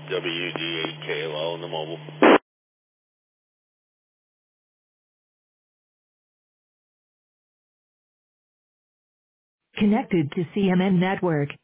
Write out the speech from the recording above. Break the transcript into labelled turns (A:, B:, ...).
A: WG8KLL in the mobile.
B: Connected to CMN Network.